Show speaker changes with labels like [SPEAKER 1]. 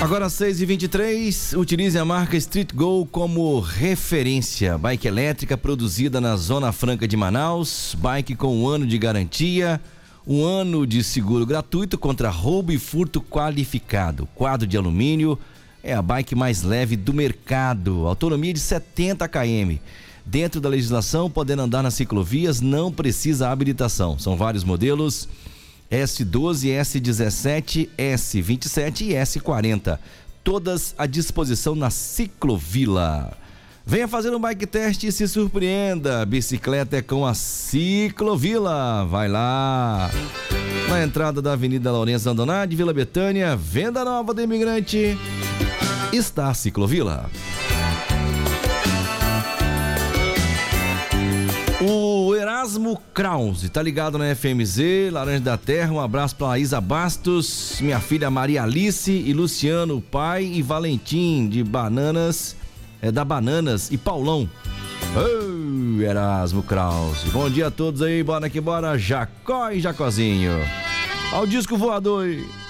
[SPEAKER 1] Agora 6h23, utilize a marca Street Go como referência. Bike elétrica produzida na Zona Franca de Manaus, bike com 1 ano de garantia, 1 ano de seguro gratuito contra roubo e furto qualificado. Quadro de alumínio, é a bike mais leve do mercado, autonomia de 70 km. Dentro da legislação, podendo andar nas ciclovias, não precisa habilitação. São vários modelos: S12, S17, S27 e S40. Todas à disposição na Ciclovila. Venha fazer um bike test e se surpreenda. Bicicleta é com a Ciclovila. Vai lá. Na entrada da Avenida Lourenço Andonade, Vila Betânia, Venda Nova do Imigrante, está a Ciclovila. O Erasmo Krause tá ligado na FMZ, Laranja da Terra. Um abraço pra Isa Bastos, minha filha Maria Alice e Luciano, pai, e Valentim de Bananas, da Bananas e Paulão. Oh, Erasmo Krause. Bom dia a todos aí, bora que bora, Jacó e Jacozinho. Ao disco voador.